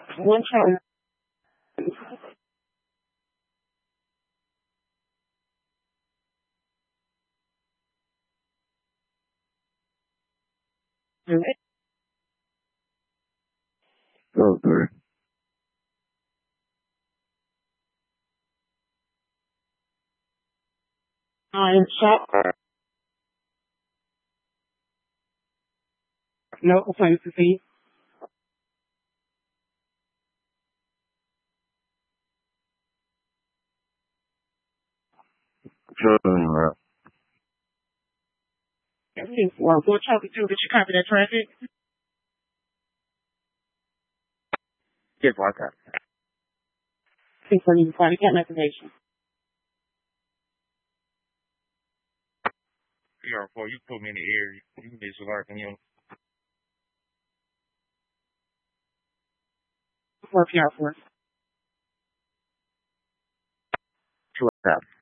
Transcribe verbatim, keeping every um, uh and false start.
One time. Oh, sorry. I'm shot. No complaints to see. Sure. Well, we'll talk to you. Did you copy that traffic? Yes, like that. Please for you to find account information. P R four, you put me in the area. You need to work on you. For P R four. Two up.